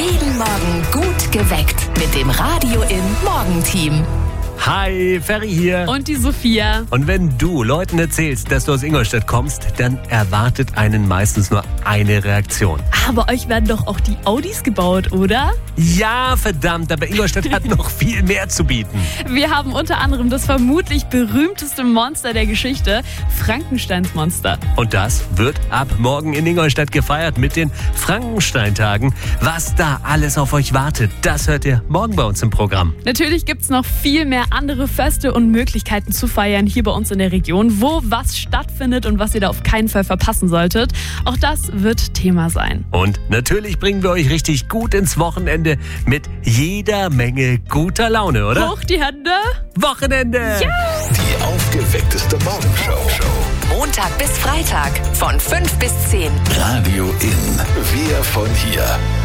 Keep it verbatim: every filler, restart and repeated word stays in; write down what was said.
Jeden Morgen gut geweckt mit dem Radio im Morgenteam. Hi, Ferry hier. Und die Sophia. Und wenn du Leuten erzählst, dass du aus Ingolstadt kommst, dann erwartet einen meistens nur eine Reaktion. Aber euch werden doch auch die Audis gebaut, oder? Ja, verdammt, aber Ingolstadt hat noch viel mehr zu bieten. Wir haben unter anderem das vermutlich berühmteste Monster der Geschichte, Frankensteins Monster. Und das wird ab morgen in Ingolstadt gefeiert mit den Frankensteintagen. Was da alles auf euch wartet, das hört ihr morgen bei uns im Programm. Natürlich gibt's noch viel mehr andere Feste und Möglichkeiten zu feiern hier bei uns in der Region, wo was stattfindet und was ihr da auf keinen Fall verpassen solltet. Auch das wird Thema sein. Und natürlich bringen wir euch richtig gut ins Wochenende mit jeder Menge guter Laune, oder? Hoch die Hände! Wochenende! Ja! Die aufgeweckteste Morgenshow. Montag bis Freitag von fünf bis zehn. Radio in. Wir von hier.